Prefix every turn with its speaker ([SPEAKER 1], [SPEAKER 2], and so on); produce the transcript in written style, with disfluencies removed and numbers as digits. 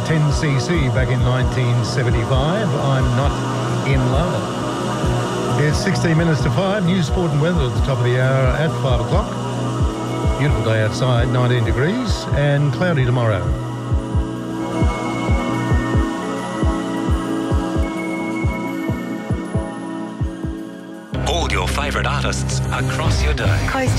[SPEAKER 1] 10cc back in 1975. I'm Not In Love. It's 16 minutes to 5. News, sport and weather at the top of the hour at 5 o'clock. Beautiful day outside, 19 degrees and cloudy tomorrow.
[SPEAKER 2] All your favourite artists across your day.